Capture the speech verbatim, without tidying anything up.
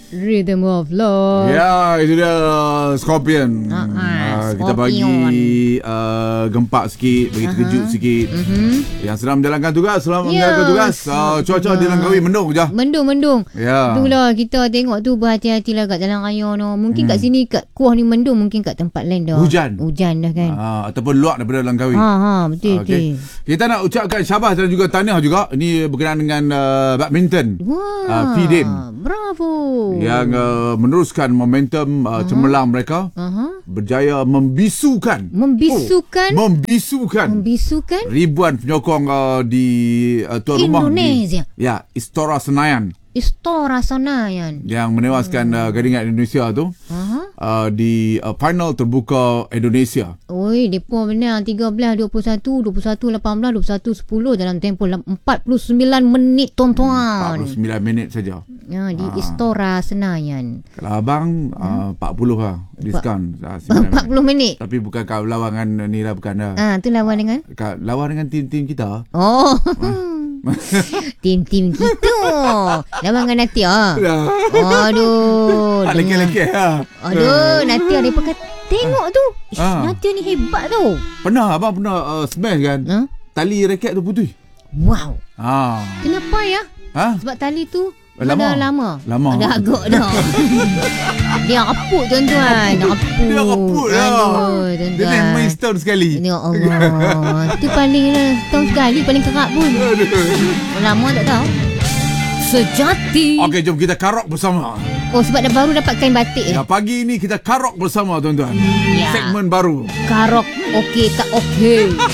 Rhythm of Love. Ya, itu dia Scorpion. Uh-uh, uh, Kita Scorpion. bagi uh, gempak sikit, bagi Uh-huh. terkejut sikit. Mm-hmm. Yang sedang menjalankan tugas, selamat Yes. menjalankan tugas. Uh, cuaca di Langkawi mendung je. Mendung, mendung. Ya. Itulah kita tengok tu berhati-hatilah kat jalan raya no. Mungkin hmm. kat sini kat Kuah ni mendung, mungkin kat tempat lain dah Hujan. Hujan dah kan. Uh, ataupun luar daripada Langkawi. Ha ha, betul Okay. betul. Kita nak ucapkan syabas dan juga tahniah juga. Ini berkenaan dengan uh, badminton. Wah. Uh, F I D E M. Bravo. Yang uh, meneruskan momentum uh, uh-huh. cemerlang mereka. Uh-huh. Berjaya membisukan. Membisukan. Oh, membisukan. Membisukan. Ribuan penyokong uh, di uh, tuan rumah Indonesia. di, ya, Istora Senayan Istora Senayan yang menewaskan hmm. uh, gadingan Indonesia tu uh-huh. uh, di uh, final terbuka Indonesia. Oi, depa benar tiga belas, dua puluh satu, dua puluh satu, lapan belas, dua puluh satu, sepuluh dalam tempoh empat puluh sembilan minit tuan-tuan. empat puluh sembilan minit saja. Ya, di Ah. Istora Senayan. Kalau abang uh, empat puluh lah diskaun. Uh, empat puluh minit. Tapi bukan kau lawan ni lah, bukan dah. Ah, tu lawan dengan? Kau lawan dengan tim-tim kita. Oh. Tim-tim kita. Lawan dengan Natia. Aduh. Tak lelaki-lelaki lah. Aduh, Natia dia pakai tengok tu. Ish, Ah. Natia ni hebat tu. Pernah abang pernah uh, smash kan? Ha? Tali raket tu putih. Wow. Ha. Kenapa ya? Ha? Sebab tali tu Lama. dah lama. Lama. Dah agak dah. Dia raput tuan-tuan. Raput. Dia raput lah. Aduh, Dia tuan-tuan. nak main setahun sekali. Ya Allah. Itu paling lah. Setahun sekali paling kerap pun. Lama tak tahu. Sejati. Okey, jom kita karok bersama. Oh, sebab dah baru dapat kain batik eh. Ya, pagi ni kita karok bersama tuan-tuan. Ya. Segmen baru. Karok okey tak okey.